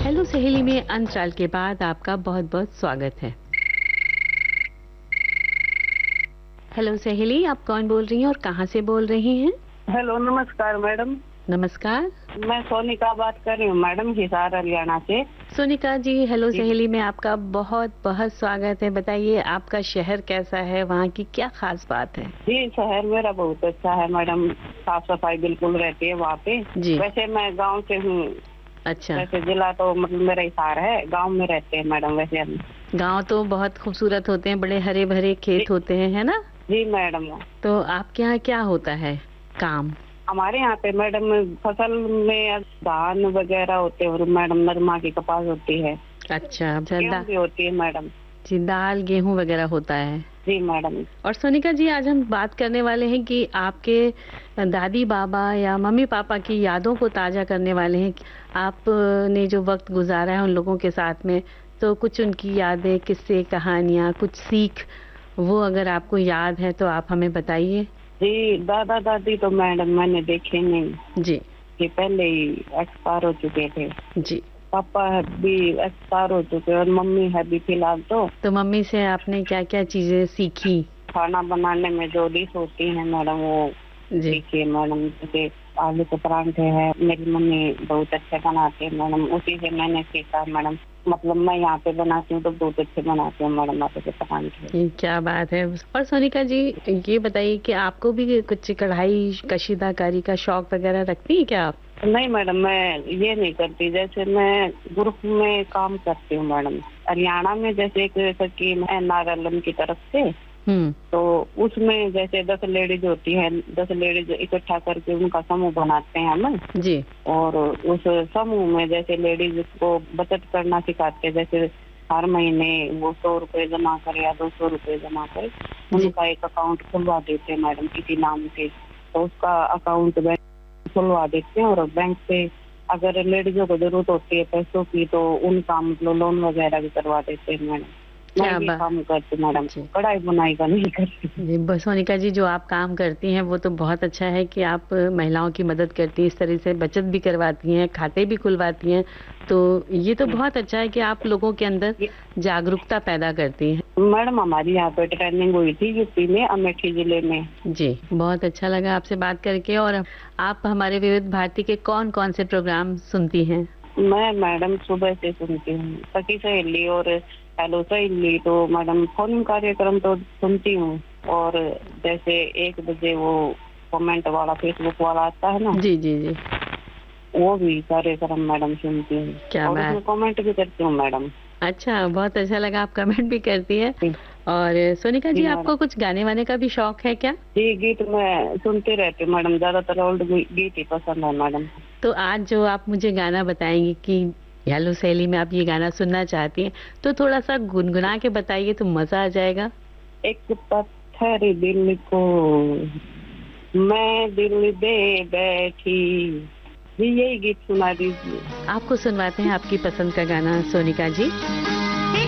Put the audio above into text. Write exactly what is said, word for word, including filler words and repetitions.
Hello सहेली में अंतराल के बाद आपका बहुत बहुत स्वागत है। हेलो सहेली, आप कौन बोल रही हैं और कहाँ से बोल रही हैं? हेलो, नमस्कार मैडम। नमस्कार। मैं सोनिका बात कर रही हूँ मैडम, हिसार हरियाणा से। सोनिका जी, हेलो जी। सहेली में आपका बहुत बहुत स्वागत है। बताइए आपका शहर कैसा है, वहाँ की क्या खास बात है? जी, शहर मेरा बहुत अच्छा है मैडम, साफ सफाई बिल्कुल रहती है वहाँ पे। जी। वैसे मैं गांव से हूँ। अच्छा। वैसे जिला तो मतलब मेरा हिसार है, गांव में रहते हैं मैडम। वैसे हम गांव तो बहुत खूबसूरत होते हैं, बड़े हरे भरे खेत होते हैं, है ना? जी मैडम। तो आपके यहाँ क्या होता है काम? हमारे यहाँ पे मैडम फसल में धान वगैरह होते हैं और मैडम नरमा की कपास होती है। अच्छा। गेहूं भी होती है मैडम। जी, दाल गेहूं वगैरह होता है। जी मैडम। और सोनिका जी, आज हम बात करने वाले हैं कि आपके दादी बाबा या मम्मी पापा की यादों को ताज़ा करने वाले हैं। आपने जो वक्त गुजारा है उन लोगों के साथ में, तो कुछ उनकी यादें, किस्से, कहानियाँ, कुछ सीख, वो अगर आपको याद है तो आप हमें बताइए। जी, दादा दादी तो मैडम मैंने देखे नहीं जी। कि पहले ही एक्सपायर हो चुके थे। जी। पापा है भी एक्सपायर हो चुके और मम्मी है भी फिलहाल। तो तो मम्मी से आपने क्या क्या चीजें सीखी? खाना बनाने में जो डिश होती है मैडम, वो जी। सीखिए मैडम। जैसे आलू के परांठे है, मेरी मम्मी बहुत अच्छे बनाती है मैडम, उसी से मैंने सीखा मैडम। मतलब मैं यहाँ पे बनाती हूँ तो बहुत अच्छे बनाती हूँ मैडम आलू के परांठे। ये क्या बात है। और सोनिका जी, ये बताइए कि आपको भी कुछ कढ़ाई कशीदाकारी का शौक वगैरह रखती हैं क्या आप? नहीं मैडम, मैं ये नहीं करती। जैसे मैं ग्रुप में काम करती हूँ मैडम, हरियाणा में। जैसे एक स्कीम है नागालैंड की तरफ से, हम्म। तो उसमें जैसे दस लेडीज होती है, दस लेडीज इकट्ठा करके उनका समूह बनाते हैं हम। जी। और उस समूह में जैसे लेडीज को बचत करना सिखाते हैं। जैसे हर महीने वो सौ रुपए जमा करे या दो सौ रुपए जमा करे, उनका एक अकाउंट खुलवा देते हैं मैडम किसी नाम से। तो उसका अकाउंट बैंक खुलवा देते हैं और बैंक से अगर लेडीजों को जरूरत होती है पैसों की तो उनका मतलब लोन वगैरह भी करवा देते हैं मैडम। मैं ये काम करती मैडम, कढ़ाई बुनाई का नहीं करती। जी सोनिका जी, जो आप काम करती हैं वो तो बहुत अच्छा है कि आप महिलाओं की मदद करती हैं, इस तरह से बचत भी करवाती हैं, खाते भी खुलवाती हैं। तो ये तो बहुत अच्छा है कि आप लोगों के अंदर जागरूकता पैदा करती हैं। मैडम हमारी यहाँ पे ट्रेनिंग हुई थी यूपी में, अमेठी जिले में। जी, बहुत अच्छा लगा आपसे बात करके। और आप हमारे विविध भारती के कौन कौन से प्रोग्राम सुनती हैं? मैं मैडम सुबह से सुनती हूँ, सखी सहेली और हेलो सहेली। तो मैडम फोन कार्यक्रम तो सुनती हूँ। और जैसे एक बजे वो कमेंट वाला फेसबुक वाला आता है ना, जी जी जी, वो भी कार्यक्रम मैडम सुनती हूँ। क्या और बात। उसमें कमेंट भी करती हूँ मैडम। अच्छा, बहुत अच्छा लगा, आप कमेंट भी करती हैं। और सोनिका जी, आपको कुछ गाने वाने का भी शौक है क्या? जी, गीत मैं सुनती रहती हूँ मैडम, ज्यादातर ओल्ड गीत ही पसंद है मैडम। तो आज जो आप मुझे गाना बताएंगी कि हेलो सहेली में आप ये गाना सुनना चाहती हैं, तो थोड़ा सा गुनगुना के बताइए तो मजा आ जाएगा। एक पत्थर दिल को मैं दिल दे बैठी, यही गीत सुना दीजिए। आपको सुनवाते हैं आपकी पसंद का गाना सोनिका जी।